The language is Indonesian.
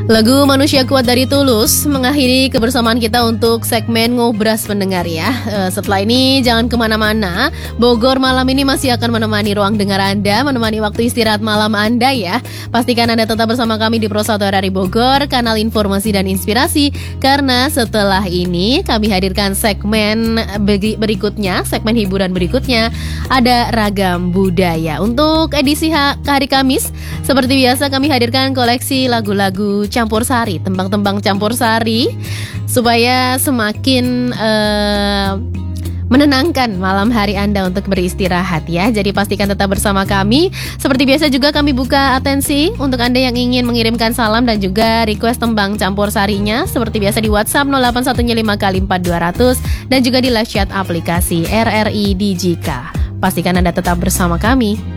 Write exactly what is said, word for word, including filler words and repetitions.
Lagu Manusia Kuat dari Tulus mengakhiri kebersamaan kita untuk segmen Ngobras pendengar ya. e, Setelah ini jangan kemana-mana. Bogor malam ini masih akan menemani ruang dengar Anda, menemani waktu istirahat malam Anda ya. Pastikan Anda tetap bersama kami di Pro satu R R I Bogor, kanal informasi dan inspirasi. Karena setelah ini kami hadirkan segmen berikutnya, segmen hiburan berikutnya, ada Ragam Budaya. Untuk edisi hari Kamis, seperti biasa kami hadirkan koleksi lagu-lagu campur sari, tembang-tembang campur sari, supaya semakin uh, menenangkan malam hari Anda untuk beristirahat ya. Jadi pastikan tetap bersama kami. Seperti biasa juga kami buka atensi untuk Anda yang ingin mengirimkan salam dan juga request tembang campur sarinya. Seperti biasa di WhatsApp nol delapan satu lima kali empat dua ratus dan juga di live chat aplikasi R R I Dijika. Pastikan Anda tetap bersama kami.